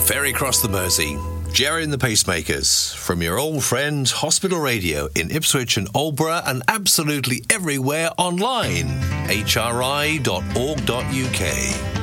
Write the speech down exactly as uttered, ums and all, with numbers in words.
Ferry across the Mersey. Jerry and the Pacemakers, from your old friend Hospital Radio in Ipswich and Aldborough and absolutely everywhere online. h r i dot org dot u k.